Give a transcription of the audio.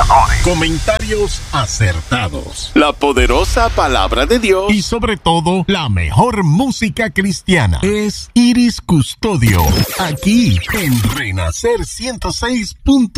Comentarios acertados. La poderosa palabra de Dios. Y sobre todo, la mejor música cristiana. Es Iris Custodio. Aquí en Renacer 106.